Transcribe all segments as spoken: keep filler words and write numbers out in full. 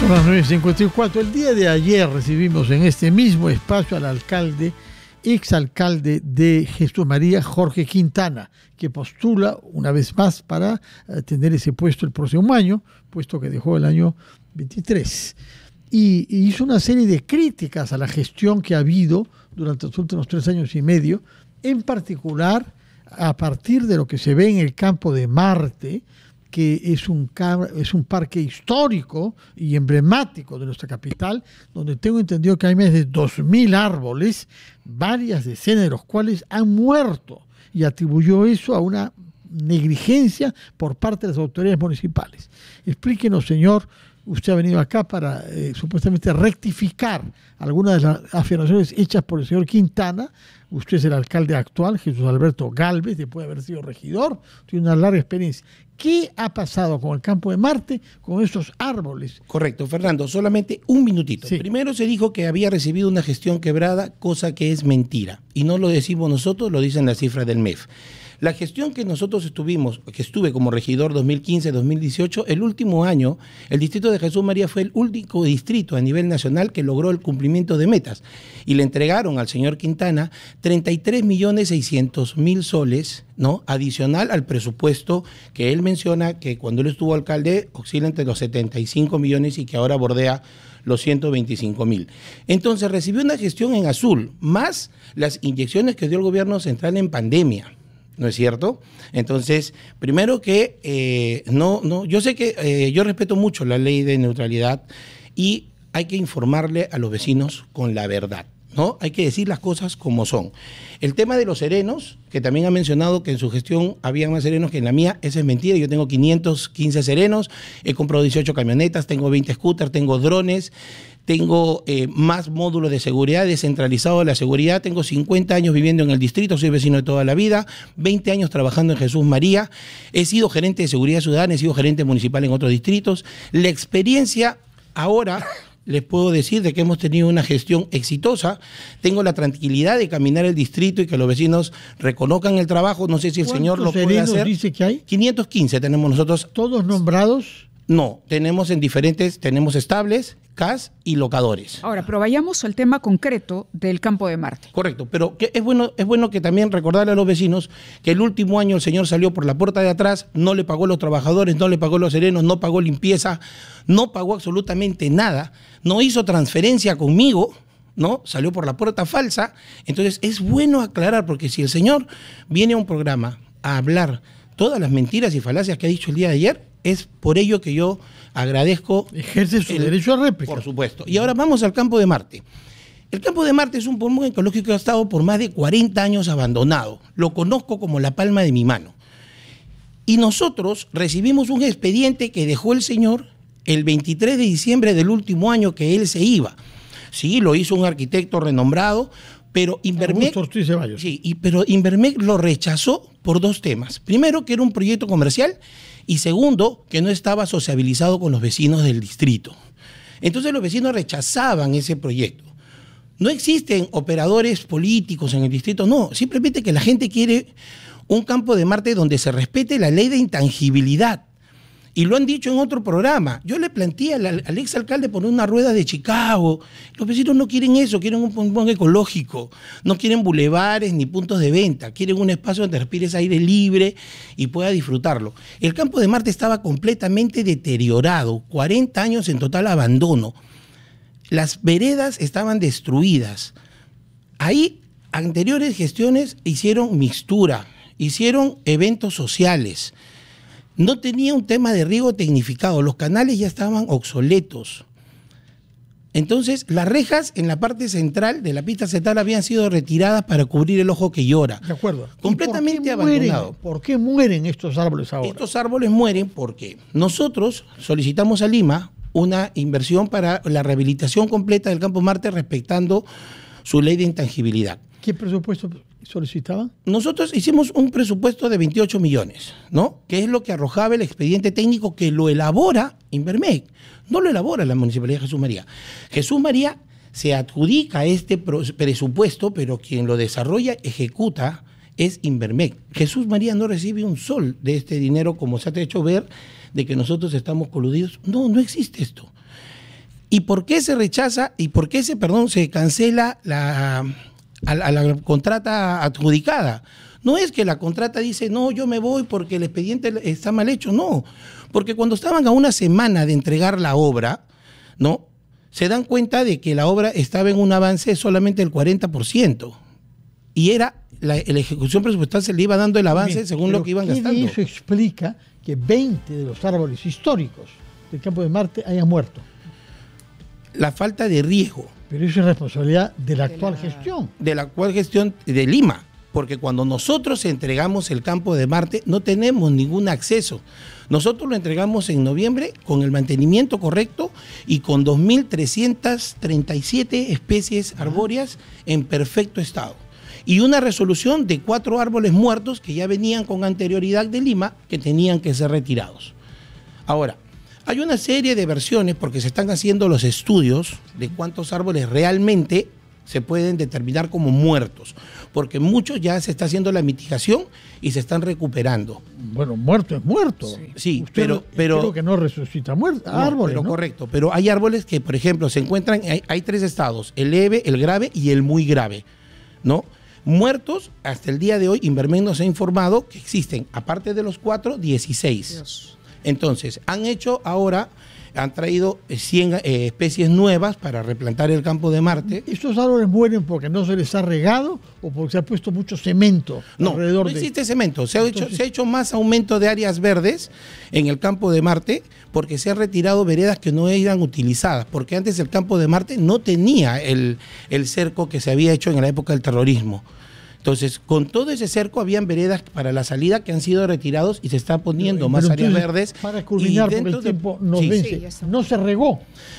Son las nueve cincuenta y cuatro. El día de ayer recibimos en este mismo espacio al alcalde, exalcalde de Jesús María, Jorge Quintana, que postula una vez más para uh, tener ese puesto el próximo año, puesto que dejó el año veintitrés. Y, y hizo una serie de críticas a la gestión que ha habido durante los últimos tres años y medio, en particular a partir de lo que se ve en el campo de Marte, que es un, es un parque histórico y emblemático de nuestra capital, donde tengo entendido que hay más de dos mil árboles, varias decenas de los cuales han muerto, y atribuyó eso a una negligencia por parte de las autoridades municipales. Explíquenos, señor, usted ha venido acá para eh, supuestamente rectificar algunas de las afirmaciones hechas por el señor Quintana. Usted es el alcalde actual, Jesús Alberto Gálvez, después de haber sido regidor, tiene una larga experiencia. ¿Qué ha pasado con el campo de Marte, con esos árboles? Correcto, Fernando, solamente un minutito. Sí. Primero se dijo que había recibido una gestión quebrada, cosa que es mentira. Y no lo decimos nosotros, lo dicen las cifras del M E F. La gestión que nosotros estuvimos, que estuve como regidor dos mil quince a dos mil dieciocho, el último año, el distrito de Jesús María fue el único distrito a nivel nacional que logró el cumplimiento de metas. Y le entregaron al señor Quintana treinta y tres millones seiscientos mil soles, ¿no?, adicional al presupuesto que él menciona que cuando él estuvo alcalde oscila entre los setenta y cinco millones y que ahora bordea los ciento veinticinco mil. Entonces recibió una gestión en azul, más las inyecciones que dio el gobierno central en pandemia. ¿No es cierto? Entonces, primero que eh, no, no, yo sé que eh, yo respeto mucho la ley de neutralidad y hay que informarle a los vecinos con la verdad, ¿no? Hay que decir las cosas como son. El tema de los serenos, que también ha mencionado que en su gestión había más serenos que en la mía, esa es mentira. Yo tengo quinientos quince serenos, he comprado dieciocho camionetas, tengo veinte scooters, tengo drones, tengo eh, más módulos de seguridad, descentralizado de la seguridad, tengo cincuenta años viviendo en el distrito, soy vecino de toda la vida, veinte años trabajando en Jesús María, he sido gerente de seguridad ciudadana, he sido gerente municipal en otros distritos. La experiencia ahora... Les puedo decir de que hemos tenido una gestión exitosa. Tengo la tranquilidad de caminar el distrito y que los vecinos reconozcan el trabajo. No sé si el señor lo puede hacer. Dice que hay? quinientos quince tenemos nosotros. ¿Todos nombrados? No, tenemos en diferentes, tenemos estables, C A S y locadores. Ahora, pero vayamos al tema concreto del campo de Marte. Correcto, pero que es bueno, es bueno que también recordarle a los vecinos que el último año el señor salió por la puerta de atrás, no le pagó a los trabajadores, no le pagó a los serenos, no pagó limpieza, no pagó absolutamente nada, no hizo transferencia conmigo, ¿no? Salió por la puerta falsa. Entonces es bueno aclarar, porque si el señor viene a un programa a hablar todas las mentiras y falacias que ha dicho el día de ayer, es por ello que yo agradezco... Ejerce su el, derecho a réplica. Por supuesto. Y ahora vamos al campo de Marte. El campo de Marte es un pulmón ecológico que ha estado por más de cuarenta años abandonado. Lo conozco como la palma de mi mano. Y nosotros recibimos un expediente que dejó el señor el veintitrés de diciembre del último año que él se iba. Sí, lo hizo un arquitecto renombrado, pero Invermec, sí, y, pero Invermec lo rechazó por dos temas. Primero, que era un proyecto comercial, y segundo, que no estaba sociabilizado con los vecinos del distrito. Entonces los vecinos rechazaban ese proyecto. No existen operadores políticos en el distrito, no, simplemente que la gente quiere un campo de Marte donde se respete la ley de intangibilidad. Y lo han dicho en otro programa. Yo le planteé al, al exalcalde poner una rueda de Chicago. Los vecinos no quieren eso, quieren un pulmón ecológico. No quieren bulevares ni puntos de venta. Quieren un espacio donde respires aire libre y pueda disfrutarlo. El campo de Marte estaba completamente deteriorado. cuarenta años en total abandono. Las veredas estaban destruidas. Ahí, anteriores gestiones hicieron mixtura, hicieron eventos sociales. No tenía un tema de riego tecnificado, los canales ya estaban obsoletos. Entonces, las rejas en la parte central de la pista central habían sido retiradas para cubrir el ojo que llora. De acuerdo. Completamente ¿Por qué abandonado. Mueren? ¿Por qué mueren estos árboles ahora? Estos árboles mueren porque nosotros solicitamos a Lima una inversión para la rehabilitación completa del campo Marte respetando su ley de intangibilidad. ¿Qué presupuesto solicitaba? Nosotros hicimos un presupuesto de veintiocho millones, ¿no? Que es lo que arrojaba el expediente técnico que lo elabora Invermec. No lo elabora la Municipalidad de Jesús María. Jesús María se adjudica este presupuesto, pero quien lo desarrolla, ejecuta, es Invermec. Jesús María no recibe un sol de este dinero, como se ha hecho ver, de que nosotros estamos coludidos. No, no existe esto. ¿Y por qué se rechaza y por qué se, perdón, se cancela la, a, la, a la contrata adjudicada? No es que la contrata dice, no, yo me voy porque el expediente está mal hecho, no. Porque cuando estaban a una semana de entregar la obra, ¿no?, se dan cuenta de que la obra estaba en un avance solamente del cuarenta por ciento. Y era la, la ejecución presupuestal se le iba dando el avance Bien, según lo que iban gastando. Y eso explica que veinte de los árboles históricos del Campo de Marte hayan muerto. La falta de riego. Pero eso es responsabilidad de la actual de la, gestión. De la actual gestión de Lima. Porque cuando nosotros entregamos el Campo de Marte no tenemos ningún acceso. Nosotros lo entregamos en noviembre con el mantenimiento correcto y con dos mil trescientas treinta y siete especies arbóreas en perfecto estado. Y una resolución de cuatro árboles muertos que ya venían con anterioridad de Lima que tenían que ser retirados. Ahora, hay una serie de versiones porque se están haciendo los estudios de cuántos árboles realmente se pueden determinar como muertos, porque muchos ya se está haciendo la mitigación y se están recuperando. Bueno, muerto es muerto. Sí, sí pero, pero creo que no resucita muertos, no, árboles, pero ¿no? Correcto, pero hay árboles que, por ejemplo, se encuentran, hay, hay tres estados, el leve, el grave y el muy grave, ¿no? Muertos, hasta el día de hoy, Invermed nos ha informado que existen, aparte de los cuatro, dieciséis. Dios. Entonces, han hecho ahora... han traído cien eh, especies nuevas para replantar el Campo de Marte. ¿Estos árboles mueren porque no se les ha regado o porque se ha puesto mucho cemento no, alrededor no de...? No existe cemento, se ha, Entonces... hecho, se ha hecho más aumento de áreas verdes en el Campo de Marte porque se han retirado veredas que no eran utilizadas, porque antes el Campo de Marte no tenía el, el cerco que se había hecho en la época del terrorismo. Entonces, con todo ese cerco habían veredas para la salida que han sido retirados y se están poniendo pero, más pero áreas verdes. Para culminar, porque el tiempo nos sí, vence, sí, no se regó.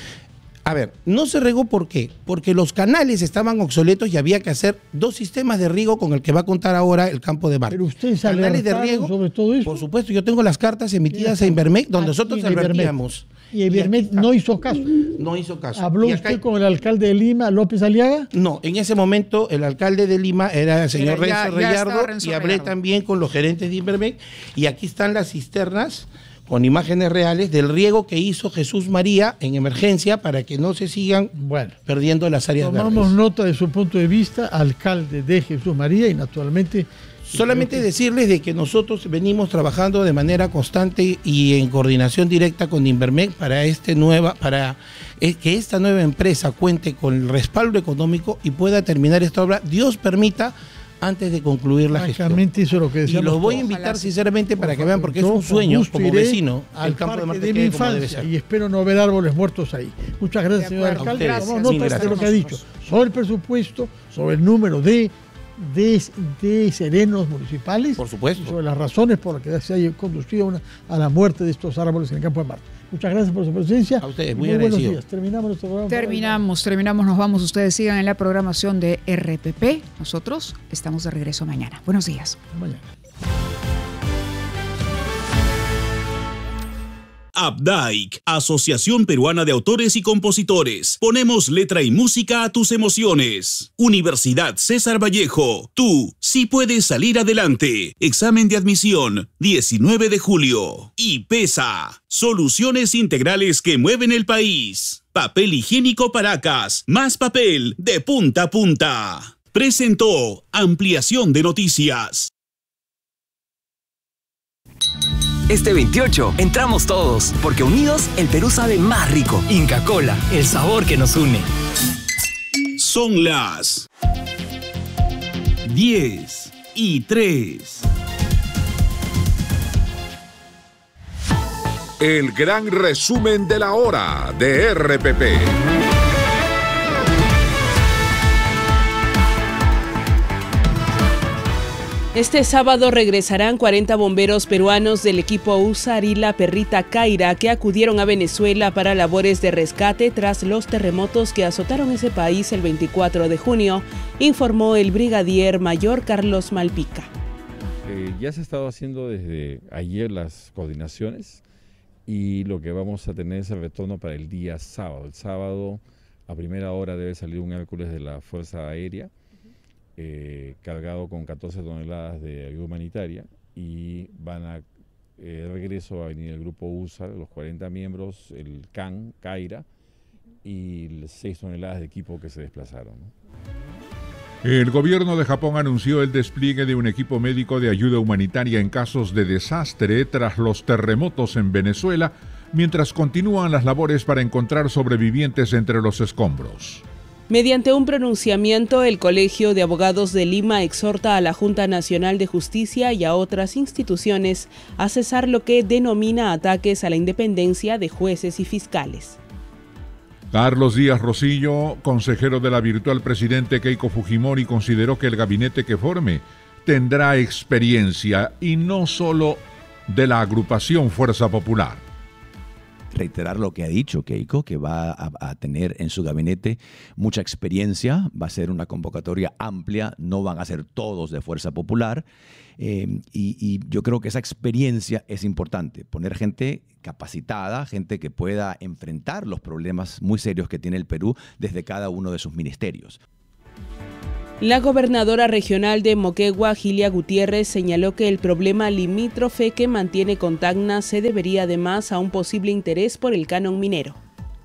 A ver, no se regó ¿por qué? Porque los canales estaban obsoletos y había que hacer dos sistemas de riego con el que va a contar ahora el Campo de Marte. Pero ustedes canales de riego sobre todo eso. Por supuesto, yo tengo las cartas emitidas a Invermed donde Aquí nosotros advertíamos. Y Invermed no hizo caso. No hizo caso. ¿Habló y usted acá... con el alcalde de Lima, López Aliaga? No, en ese momento el alcalde de Lima era el señor era, Renzo ya, Reyardo ya Renzo y hablé Reyardo. también con los gerentes de Invermed y aquí están las cisternas con imágenes reales del riego que hizo Jesús María en emergencia para que no se sigan bueno, perdiendo las áreas tomamos verdes. Nota de su punto de vista, alcalde de Jesús María y naturalmente... Solamente decirles de que nosotros venimos trabajando de manera constante y en coordinación directa con Invermed para, este nueva, para que esta nueva empresa cuente con el respaldo económico y pueda terminar esta obra, Dios permita, antes de concluir la gestión. Eso es lo que y los voy a invitar sinceramente para que vean, porque es un sueño como vecino al Campo de Marte de mi infancia y espero no ver árboles muertos ahí. Muchas gracias, señor alcalde. Gracias. Tomamos nota de lo que ha dicho sobre el presupuesto, sobre el número de De, de serenos municipales. Por supuesto. Sobre las razones por las que se haya conducido una, a la muerte de estos árboles en el Campo de Marte. Muchas gracias por su presencia. A ustedes, muy, muy buenos días. Terminamos nuestro programa. Terminamos, terminamos, nos vamos. Ustedes sigan en la programación de R P P. Nosotros estamos de regreso mañana. Buenos días. Mañana. Updike, Asociación Peruana de Autores y Compositores. Ponemos letra y música a tus emociones. Universidad César Vallejo. Tú sí puedes salir adelante. Examen de admisión, diecinueve de julio. Y PESA, soluciones integrales que mueven el país. Papel higiénico Paracas, más papel de punta a punta. Presentó Ampliación de Noticias. Este veintiocho entramos todos, porque unidos el Perú sabe más rico. Inca Kola, el sabor que nos une. Son las diez y tres. El gran resumen de la hora de R P P. Este sábado regresarán cuarenta bomberos peruanos del equipo USAR y la perrita Kaira que acudieron a Venezuela para labores de rescate tras los terremotos que azotaron ese país el veinticuatro de junio, informó el brigadier mayor Carlos Malpica. Eh, ya se ha estado haciendo desde ayer las coordinaciones y lo que vamos a tener es el retorno para el día sábado. El sábado a primera hora debe salir un Hércules de la Fuerza Aérea. Eh, cargado con catorce toneladas de ayuda humanitaria y van a eh, regreso a venir el grupo USAR, los cuarenta miembros, el C A N, Kaira y las seis toneladas de equipo que se desplazaron, ¿no? El gobierno de Japón anunció el despliegue de un equipo médico de ayuda humanitaria en casos de desastre tras los terremotos en Venezuela, mientras continúan las labores para encontrar sobrevivientes entre los escombros. Mediante un pronunciamiento, el Colegio de Abogados de Lima exhorta a la Junta Nacional de Justicia y a otras instituciones a cesar lo que denomina ataques a la independencia de jueces y fiscales. Carlos Díaz Rosillo, consejero de la virtual presidente Keiko Fujimori, consideró que el gabinete que forme tendrá experiencia y no solo de la agrupación Fuerza Popular. Reiterar lo que ha dicho Keiko, que va a, a tener en su gabinete mucha experiencia, va a ser una convocatoria amplia, no van a ser todos de Fuerza Popular, eh, y, y yo creo que esa experiencia es importante, poner gente capacitada, gente que pueda enfrentar los problemas muy serios que tiene el Perú desde cada uno de sus ministerios. La gobernadora regional de Moquegua, Gilia Gutiérrez, señaló que el problema limítrofe que mantiene con Tacna se debería además a un posible interés por el canon minero.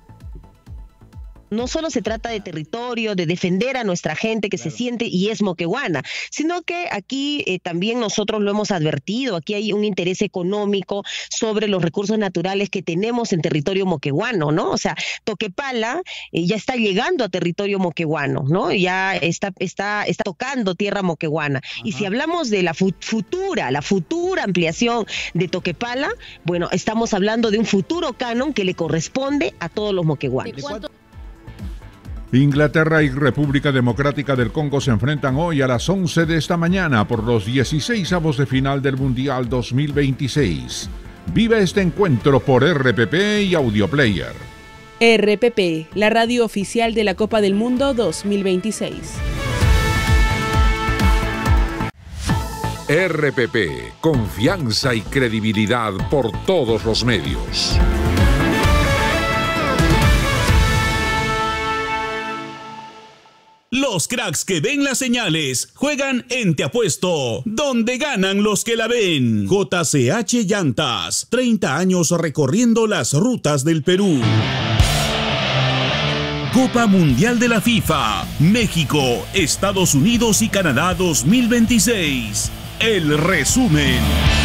No solo se trata de territorio, de defender a nuestra gente que claro. se siente y es moqueguana, sino que aquí eh, también nosotros lo hemos advertido, aquí hay un interés económico sobre los recursos naturales que tenemos en territorio moqueguano, ¿no? O sea, Toquepala eh, ya está llegando a territorio moqueguano, ¿no? Ya está, está, está tocando tierra moqueguana. Ajá. Y si hablamos de la fu- futura, la futura ampliación de Toquepala, bueno, estamos hablando de un futuro canon que le corresponde a todos los moqueguanos. Inglaterra y República Democrática del Congo se enfrentan hoy a las once de esta mañana por los dieciseisavos de final del Mundial dos mil veintiséis. Vive este encuentro por R P P y Audioplayer. R P P, la radio oficial de la Copa del Mundo dos mil veintiséis. R P P, confianza y credibilidad por todos los medios. Los cracks que ven las señales juegan en Te Apuesto, donde ganan los que la ven. J C H Llantas, treinta años recorriendo las rutas del Perú. Copa Mundial de la FIFA, México, Estados Unidos y Canadá dos mil veintiséis. El resumen.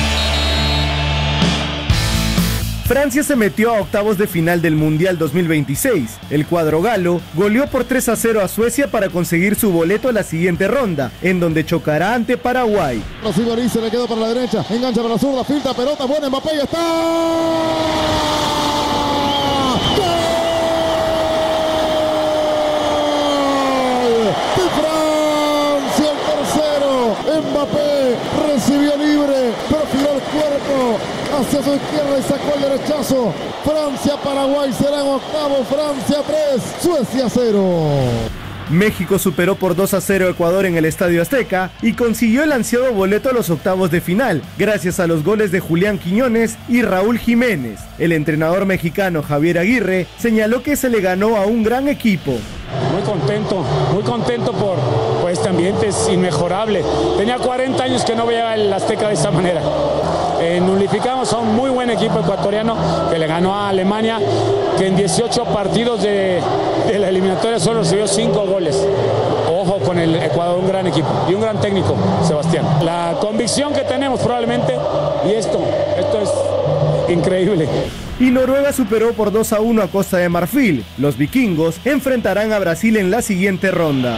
Francia se metió a octavos de final del Mundial dos mil veintiséis. El cuadro galo goleó por tres a cero a Suecia para conseguir su boleto a la siguiente ronda, en donde chocará ante Paraguay. Recibe se le quedó para la derecha, engancha para la zurda, filtra, pelota, buena, Mbappé, ya está. Mbappé recibió libre, perfiló el cuerpo hacia su izquierda y sacó el derechazo. Francia-Paraguay serán octavo, Francia tres, Suecia cero. México superó por dos a cero a Ecuador en el Estadio Azteca y consiguió el ansiado boleto a los octavos de final, gracias a los goles de Julián Quiñones y Raúl Jiménez. El entrenador mexicano Javier Aguirre señaló que se le ganó a un gran equipo. Muy contento, muy contento por, por este ambiente, es inmejorable. Tenía cuarenta años que no veía el Azteca de esta manera. Eh, nulificamos a un muy buen equipo ecuatoriano que le ganó a Alemania, que en dieciocho partidos de, de la eliminatoria solo recibió cinco goles. Ojo con el Ecuador, un gran equipo y un gran técnico, Sebastián. La convicción que tenemos probablemente, y esto, esto es increíble. Y Noruega superó por dos a uno a Costa de Marfil. Los vikingos enfrentarán a Brasil en la siguiente ronda.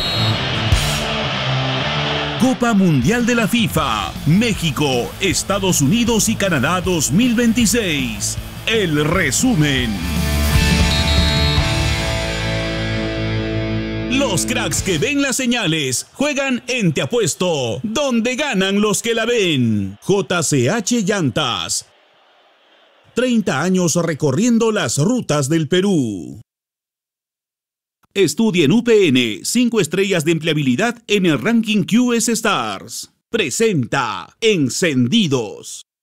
Copa Mundial de la FIFA, México, Estados Unidos y Canadá dos mil veintiséis. El resumen. Los cracks que ven las señales juegan en Te Apuesto, donde ganan los que la ven. J C H Llantas, treinta años recorriendo las rutas del Perú. Estudia en U P N, cinco estrellas de empleabilidad en el ranking Q S Stars. Presenta Encendidos.